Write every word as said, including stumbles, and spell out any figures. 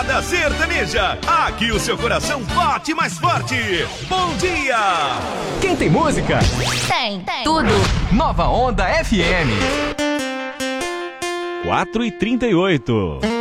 Morada Sertaneja. Aqui o seu coração bate mais forte. Bom dia! Quem tem música? Tem, tem. Tudo. Nova Onda F M. quatro e trinta e oito.